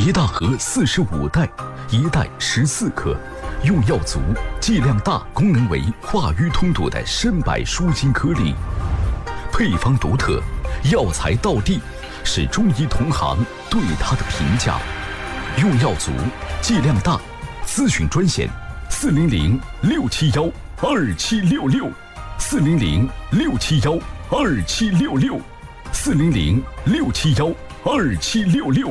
一大盒45袋，一袋14克，用药足，剂量大，功能为化瘀通堵的参柏舒心颗粒，配方独特，药材到地，是中医同行对它的评价。用药足，剂量大，咨询专线400-671-2766，400-671-2766，400-671-2766。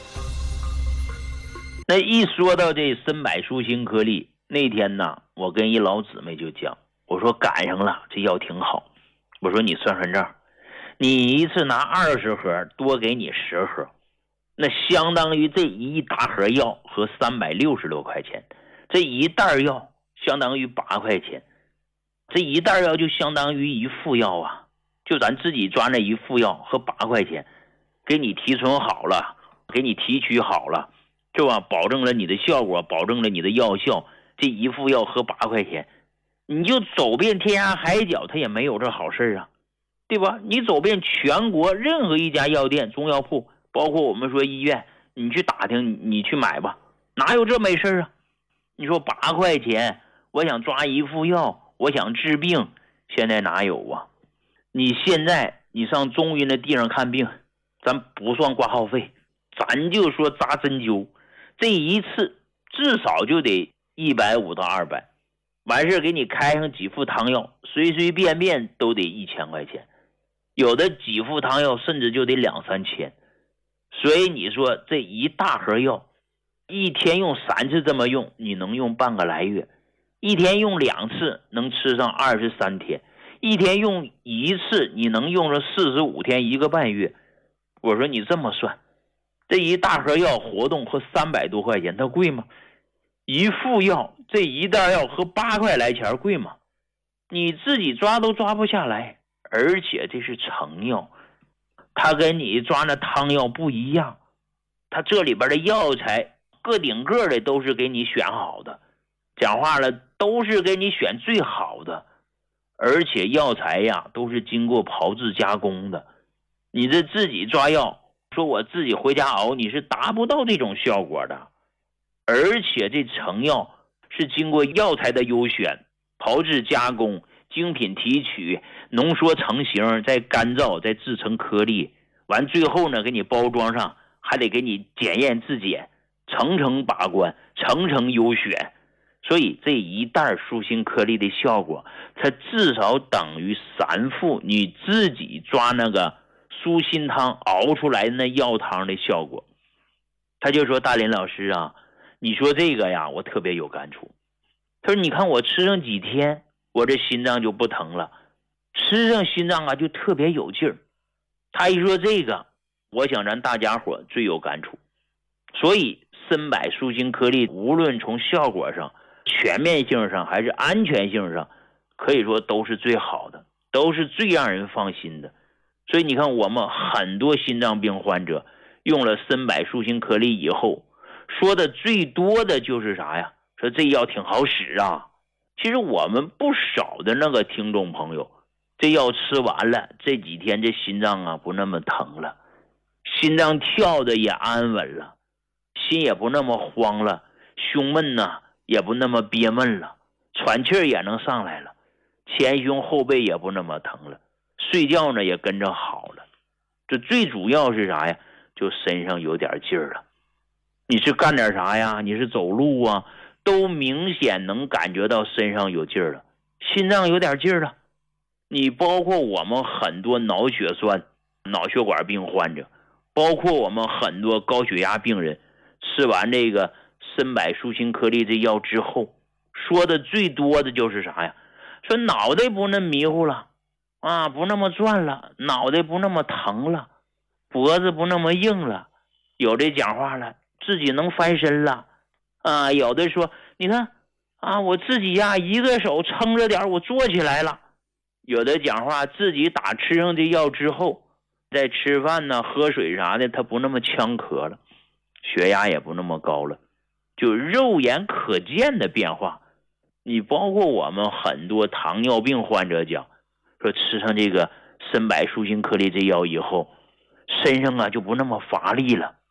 那一说到这参柏舒心颗粒，那天呢，我跟一老姊妹就讲，我说赶上了，这药挺好。我说你算算账，你一次拿20盒，多给你10盒，那相当于这一大盒药和360多块钱，这一袋药相当于8块钱，这一袋药就相当于一副药啊，就咱自己抓那一副药和8块钱，给你提纯好了，给你提取好了，是吧？保证了你的效果，保证了你的药效，这一副药合8块钱，你就走遍天涯海角，它也没有这好事啊，对吧？你走遍全国任何一家药店、中药铺，包括我们说医院，你去打听，你去买吧，哪有这没事啊？你说8块钱，我想抓一副药，我想治病，现在哪有啊？你现在你上中医那地方看病，咱不算挂号费，咱就说扎针灸，这一次至少就得150到200，完事给你开上几副汤药，随随便便都得1000块钱，有的几副汤药甚至就得2-3千。所以你说这一大盒药，一天用3次这么用，你能用半个来月；一天用2次，能吃上23天；一天用1次，你能用上45天，1个半月。我说你这么算，这一大盒药活动和300多块钱，它贵吗？一副药，这一袋药和8块来钱贵吗？你自己抓都抓不下来，而且这是成药，它跟你抓那汤药不一样，它这里边的药材个顶个的都是给你选好的，讲话了都是给你选最好的，而且药材呀都是经过炮制加工的，你这自己抓药，说我自己回家熬，你是达不到这种效果的。而且这成药是经过药材的优选、炮制加工、精品提取、浓缩成型，再干燥，再制成颗粒，完最后呢给你包装上，还得给你检验质检，层层把关，层层优选。所以这一袋舒心颗粒的效果，它至少等于3副你自己抓那个舒心汤熬出来的那药汤的效果。他就说，大林老师啊，你说这个呀，我特别有感触。他说你看我吃上几天，我这心脏就不疼了，吃上心脏啊就特别有劲儿。他一说这个，我想咱大家伙最有感触。所以参柏舒心颗粒无论从效果上、全面性上还是安全性上，可以说都是最好的，都是最让人放心的。所以你看我们很多心脏病患者用了参柏舒心颗粒以后，说的最多的就是啥呀？说这药挺好使啊。其实我们不少的那个听众朋友，这药吃完了，这几天这心脏啊不那么疼了，心脏跳的也安稳了，心也不那么慌了，胸闷呢也不那么憋闷了，喘气也能上来了，前胸后背也不那么疼了，睡觉呢也跟着好了。这最主要是啥呀？就身上有点劲儿了。你是干点啥呀？你是走路啊，都明显能感觉到身上有劲儿了，心脏有点劲儿了。你包括我们很多脑血栓、脑血管病患者，包括我们很多高血压病人，吃完这个参柏舒心颗粒这药之后，说的最多的就是啥呀？说脑袋不那么迷糊了啊，不那么转了，脑袋不那么疼了，脖子不那么硬了，有的讲话了自己能翻身了啊，有的说你看啊，我自己呀一个手撑着点我坐起来了，有的讲话自己打吃上这药之后，在吃饭呢喝水啥的他不那么呛咳了，血压也不那么高了，就肉眼可见的变化。你包括我们很多糖尿病患者讲，说吃上这个参柏舒心颗粒这药以后，身上啊就不那么乏力了，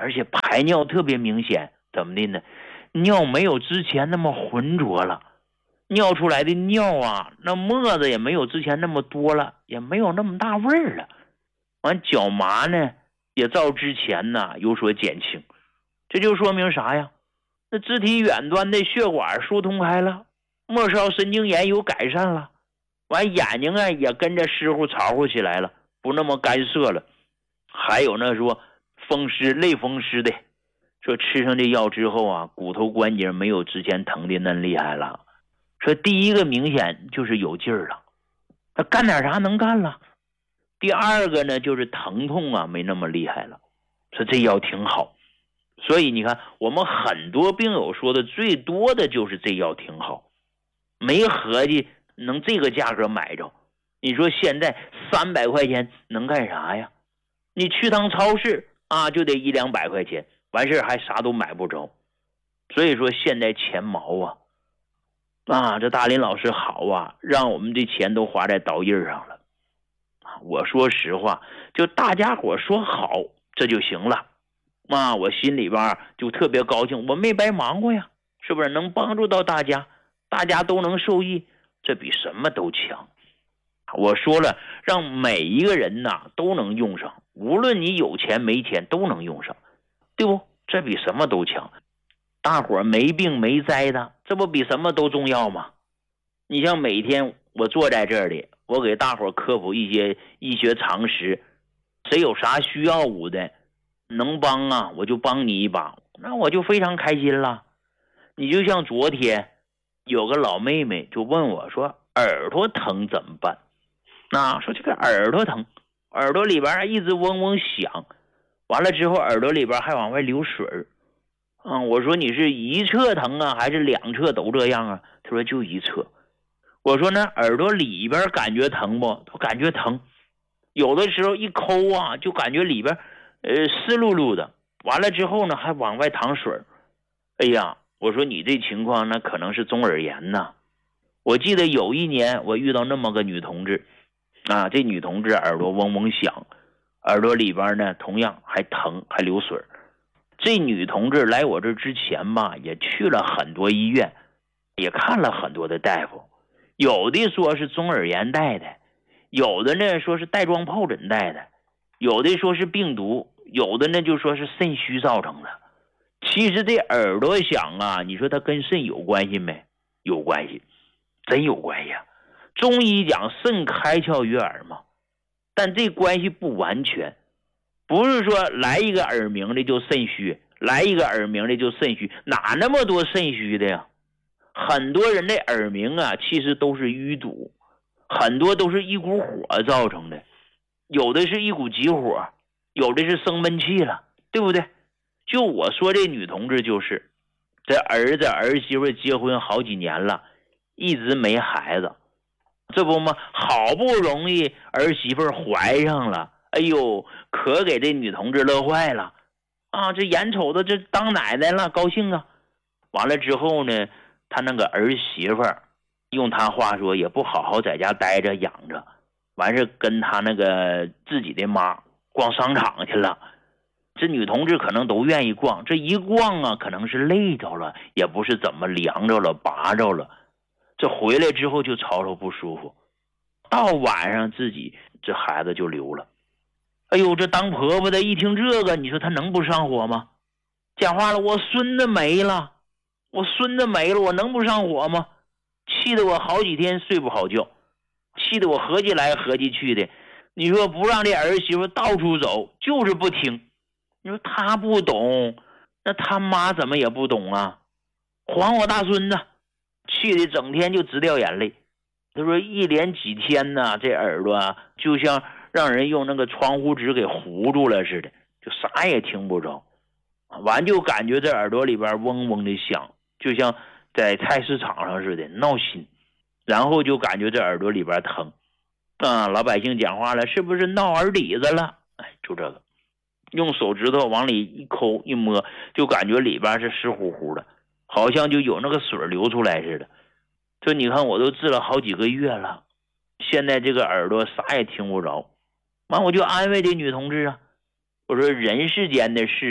而且排尿特别明显，怎么的呢？尿没有之前那么浑浊了，尿出来的尿啊，那沫子也没有之前那么多了，也没有那么大味儿了。完脚麻呢，也照之前呢有所减轻。这就说明啥呀？那肢体远端的血管疏通开了，末梢神经炎有改善了，完眼睛啊也跟着湿乎潮乎起来了，不那么干涩了。还有那说风湿类风湿的，说吃上这药之后啊，骨头关节没有之前疼的那厉害了。说第一个明显就是有劲儿了，他干点啥能干了。第二个呢，就是疼痛啊没那么厉害了。说这药挺好。所以你看，我们很多病友说的最多的就是这药挺好，没合计能这个价格买着。你说现在300块钱能干啥呀？你去趟超市啊，就得100-200块钱，完事还啥都买不着。所以说现在钱毛啊，这大林老师好啊，让我们这钱都花在刀刃上了。我说实话，就大家伙说好这就行了。我心里边就特别高兴，我没白忙活呀，是不是？能帮助到大家，大家都能受益，这比什么都强。我说了，让每一个人都能用上，无论你有钱没钱都能用上，对不？这比什么都强。大伙没病没灾的，这不比什么都重要吗？你像每天我坐在这里，我给大伙科普一些医学常识，谁有啥需要我的能帮啊，我就帮你一把，那我就非常开心了。你就像昨天有个老妹妹就问我说耳朵疼怎么办？说这个耳朵疼，耳朵里边一直嗡嗡响，完了之后耳朵里边还往外流水我说你是一侧疼啊，还是两侧都这样啊？他说就一侧。我说那耳朵里边感觉疼不？他感觉疼，有的时候一抠啊，就感觉里边湿漉漉的，完了之后呢还往外淌水。哎呀，我说你这情况那可能是中耳炎呐。我记得有一年我遇到那么个女同志这女同志耳朵嗡嗡响，耳朵里边呢同样还疼还流水。这女同志来我这之前吧，也去了很多医院，也看了很多的大夫，有的说是中耳炎带的，有的呢说是带状疱疹带的，有的说是病毒，有的呢就说是肾虚造成的。其实这耳朵响你说它跟肾有关系没？有关系，真有关系中医讲肾开窍于耳嘛，但这关系不完全，不是说来一个耳鸣的就肾虚，来一个耳鸣的就肾虚，哪那么多肾虚的呀？很多人的耳鸣其实都是淤堵，很多都是一股火造成的，有的是一股急火，有的是生闷气了，对不对？就我说这女同志就是这儿子儿媳妇结婚好几年了，一直没孩子，这不吗？好不容易儿媳妇怀上了，哎呦，可给这女同志乐坏了这眼瞅着这当奶奶了，高兴啊。完了之后呢，他那个儿媳妇用他话说也不好好在家待着养着，完事跟他那个自己的妈逛商场去了。这女同志可能都愿意逛，这一逛可能是累着了，也不是怎么凉着了拔着了，这回来之后就吵吵不舒服，到晚上自己这孩子就流了。哎呦，这当婆婆的一听这个，你说她能不上火吗？讲话了，我孙子没了，我能不上火吗？气得我好几天睡不好觉，气得我合计来合计去的。你说不让这儿媳妇到处走，就是不听。你说他不懂，那他妈怎么也不懂啊？还我大孙子，气得整天就直掉眼泪。他说一连几天呢，这耳朵就像让人用那个窗户纸给糊住了似的，就啥也听不着。完就感觉这耳朵里边嗡嗡的响，就像在菜市场上似的闹心。然后就感觉这耳朵里边疼老百姓讲话了，是不是闹耳底子了？就这个用手指头往里一抠一摸，就感觉里边是湿乎乎的，好像就有那个水流出来似的。这你看我都治了好几个月了，现在这个耳朵啥也听不着。完我就安慰这女同志我说人世间的事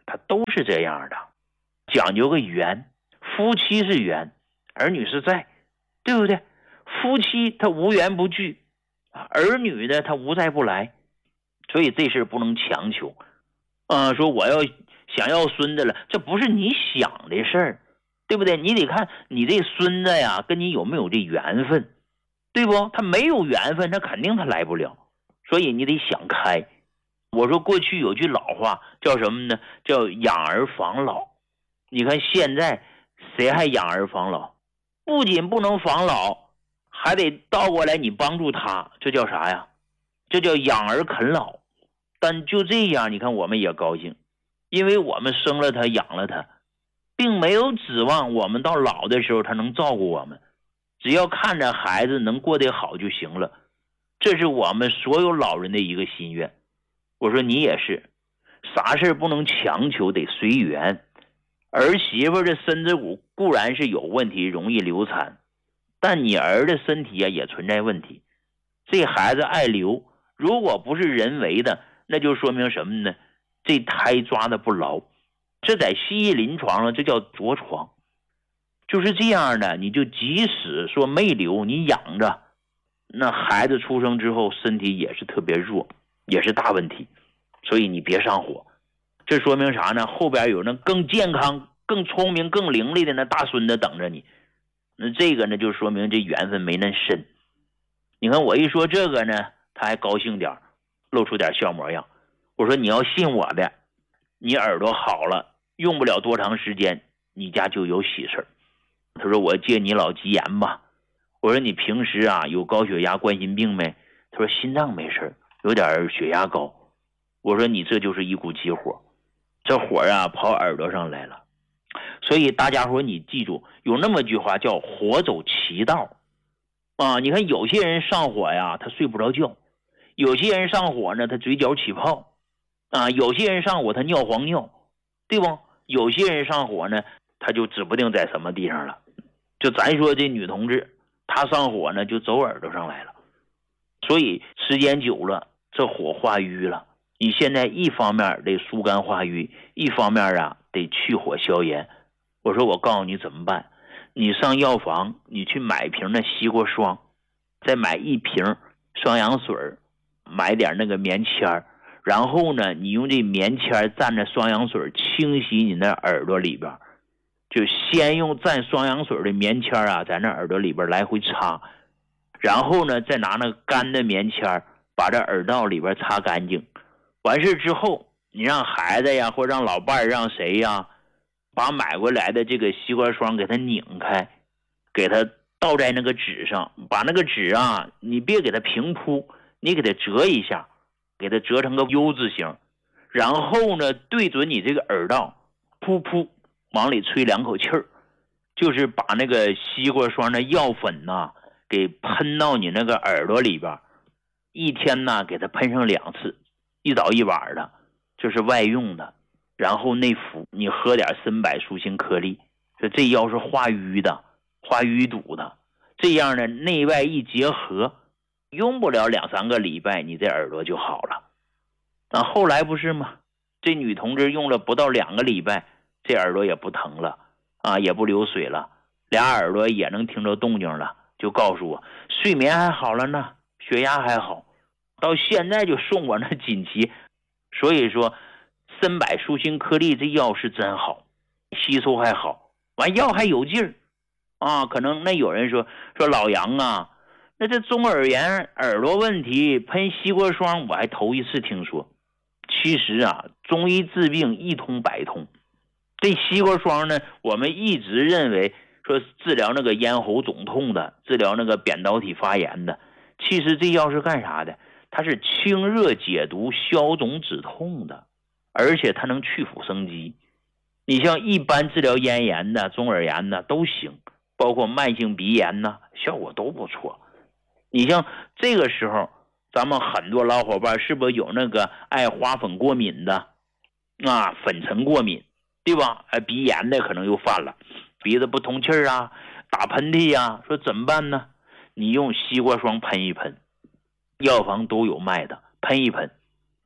它都是这样的，讲究个缘，夫妻是缘，儿女是债，对不对？夫妻他无缘不聚，儿女呢他无债不来，所以这事不能强求。说我要想要孙子了，这不是你想的事儿，对不对？你得看你这孙子呀跟你有没有这缘分，对不？他没有缘分，他肯定他来不了，所以你得想开。我说过去有句老话叫什么呢？叫养儿防老。你看现在谁还养儿防老？不仅不能防老，还得倒过来你帮助他，这叫啥呀？这叫养儿啃老。但就这样，你看我们也高兴，因为我们生了他养了他，并没有指望我们到老的时候他能照顾我们，只要看着孩子能过得好就行了。这是我们所有老人的一个心愿。我说你也是，啥事不能强求，得随缘。儿媳妇的身子骨固然是有问题，容易流产，但你儿的身体也存在问题。这孩子爱流，如果不是人为的，那就说明什么呢？这胎抓的不牢。这在西医临床上这叫着床。就是这样的，你就即使说没流，你养着，那孩子出生之后身体也是特别弱，也是大问题。所以你别上火。这说明啥呢？后边有那更健康、更聪明、更伶俐的那大孙子等着你。那这个呢，就说明这缘分没那深。你看我一说这个呢，他还高兴点，露出点笑模样。我说你要信我的，你耳朵好了，用不了多长时间，你家就有喜事。他说我借你老吉言吧。我说你平时啊有高血压、冠心病没？他说心脏没事，有点血压高。我说你这就是一股急火，这火啊跑耳朵上来了。所以大家伙你记住，有那么句话叫火走其道啊。你看有些人上火呀，他睡不着觉；有些人上火呢，他嘴角起泡啊；有些人上火他尿黄尿，对不？有些人上火呢，他就指不定在什么地方了。就咱说这女同志，她上火呢就走耳朵上来了，所以时间久了，这火化瘀了。你现在一方面得疏肝化瘀，一方面啊得去火消炎。我说我告诉你怎么办，你上药房，你去买瓶的西瓜霜，再买一瓶双氧水，买点那个棉签，然后呢你用这棉签蘸着双氧水清洗你那耳朵里边，就先用蘸双氧水的棉签啊在那耳朵里边来回擦，然后呢再拿那个干的棉签把这耳道里边擦干净。完事之后，你让孩子呀，或让老伴儿，让谁呀，把买过来的这个西瓜霜给它拧开，给它倒在那个纸上，把那个纸啊，你别给它平铺，你给它折一下，给它折成个 U 字形，然后呢，对准你这个耳道，噗噗往里吹2口气儿，就是把那个西瓜霜的药粉呐，给喷到你那个耳朵里边，一天呢给它喷上2次。一早一晚的，这是外用的，然后内服，你喝点参柏舒心颗粒，这药是化瘀的，化淤堵的，这样呢内外一结合，用不了2-3个礼拜，你这耳朵就好了。后来不是吗？这女同志用了不到2个礼拜，这耳朵也不疼了啊，也不流水了，俩耳朵也能听着动静了，就告诉我睡眠还好了呢，血压还好。到现在就送我那锦旗。所以说参柏舒心颗粒这药是真好，吸收还好，完药还有劲儿啊。可能那有人说老杨啊，那这中耳炎耳朵问题喷西瓜霜我还头一次听说。其实啊，中医治病一通百通。这西瓜霜呢，我们一直认为说治疗那个咽喉肿痛的，治疗那个扁桃体发炎的，其实这药是干啥的？它是清热解毒、消肿止痛的，而且它能去腐生肌。你像一般治疗咽炎的、中耳炎的都行，包括慢性鼻炎呢，效果都不错。你像这个时候，咱们很多老伙伴是不是有那个爱花粉过敏的啊？粉尘过敏，对吧？鼻炎的可能又犯了，鼻子不通气啊，打喷嚏呀，说怎么办呢？你用西瓜霜喷一喷。药房都有卖的，喷一喷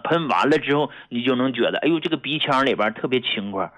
喷完了之后，你就能觉得，哎呦，这个鼻腔里边特别轻快。